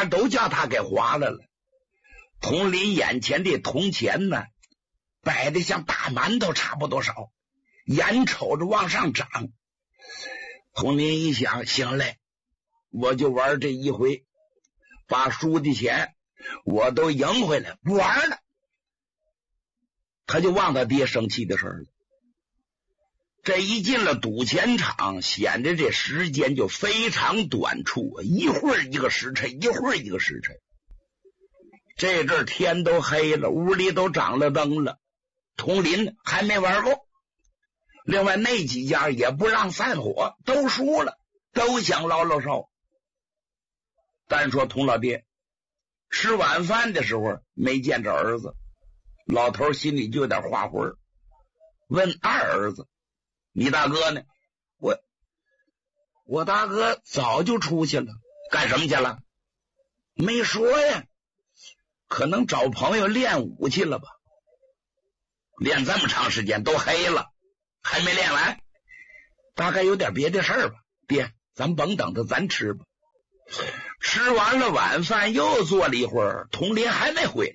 家都叫他给划了。统领眼前的铜钱呢，摆得像大馒头差不多少，眼瞅着往上涨。统领一想，行嘞，我就玩这一回，把输的钱我都赢回来，不玩了。他就忘他爹生气的事了。这一进了赌钱场，显得这时间就非常短促，一会儿一个时辰，一会儿一个时辰。这阵天都黑了，屋里都长了灯了，统领还没玩够。另外那几家也不让散伙，都输了，都想捞捞手。单说童老爹吃晚饭的时候没见着儿子，老头心里就有点画魂，问二儿子：“你大哥呢？”我大哥早就出去了。干什么去了？没说呀，可能找朋友练武去了吧。练这么长时间都黑了，还没练完，大概有点别的事儿吧。爹，咱甭等着，咱吃吧。吃完了晚饭又坐了一会儿，统领还没回来。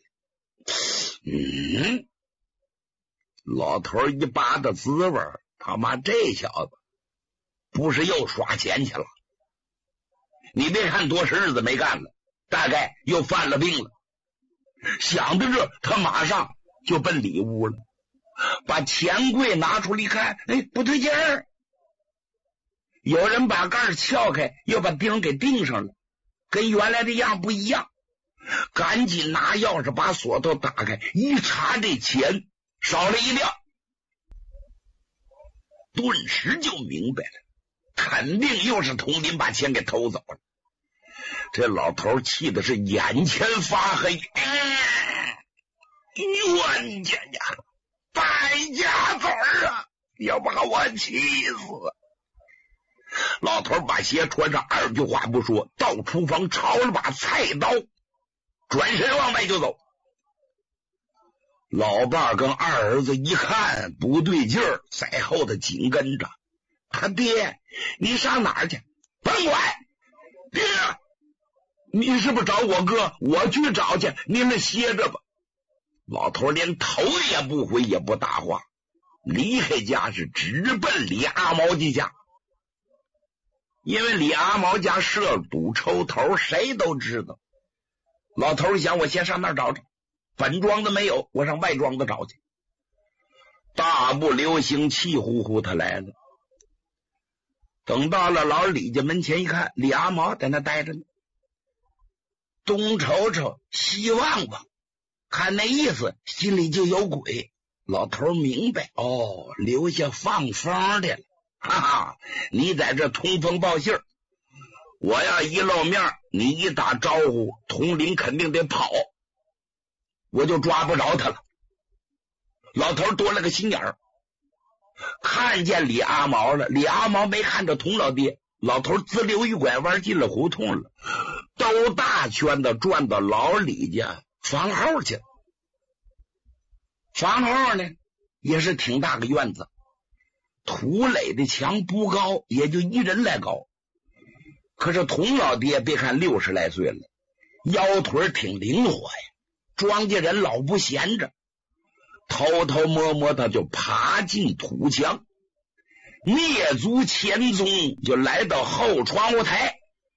老头一扒的滋味，他妈这小子不是又耍钱去了？你别看多少日子没干了，大概又犯了病了。想着这，他马上就奔里屋了，把钱柜拿出来一看，不对劲儿，有人把盖撬开，又把钉给钉上了，跟原来的样不一样。赶紧拿钥匙把锁头打开，一查这钱少了一辆，顿时就明白了，肯定又是统领把钱给偷走了。这老头气的是眼前发黑，冤家呀，败家子儿啊，要把我气死！老头把鞋穿上，二句话不说，到厨房抄了把菜刀，转身往外就走。老爸跟二儿子一看不对劲儿，在后头紧跟着。他爹，你上哪儿去？甭管！爹，你是不是找我哥？我去找去，你们歇着吧。老头连头也不回，也不搭话，离开家是直奔李阿毛家。因为李阿毛家涉赌抽头，谁都知道。老头想，我先上那儿找找，本庄子没有，我上外庄子找去。大步流星，气呼呼他来了。等到了老李家门前一看，李阿毛在那待着呢，东瞅瞅西望望，看那意思心里就有鬼。老头明白，留下放风的了。哈哈，你在这通风报信儿，我要一露面，你一打招呼，统领肯定得跑，我就抓不着他了。老头多了个心眼儿，看见李阿毛了，李阿毛没看着童老爹，老头自溜一拐弯进了胡同了，兜大圈的转到老李家房后去了。房后呢也是挺大个院子，土垒的墙不高，也就一人来高。可是童老爹别看60来岁了，腰腿挺灵活呀，庄稼人老不闲着，偷偷摸摸他就爬进土墙，蹑足潜踪，就来到后窗户台。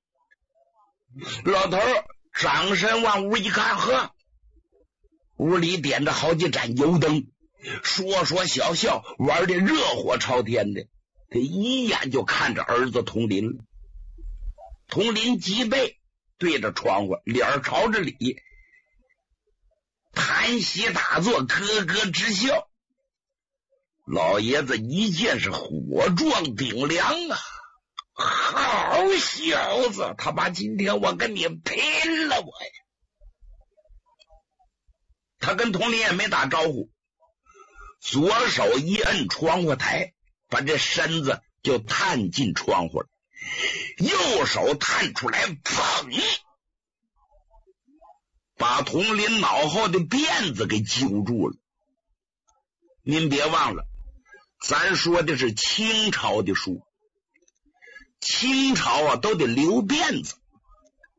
老头转身往屋一看，呵，屋里点着好几盏油灯，说说笑笑，玩的热火朝天的。他一眼就看着儿子统领了。统领脊背对着窗户，脸朝着里，谈息大作，咯咯直笑。老爷子一见是火壮顶梁啊，好小子，他妈今天我跟你拼了我呀！他跟统领也没打招呼，左手一摁窗户台，把这身子就探进窗户了，右手探出来，砰，把统领脑后的辫子给揪住了。您别忘了，咱说的是清朝的书，清朝啊都得留辫子，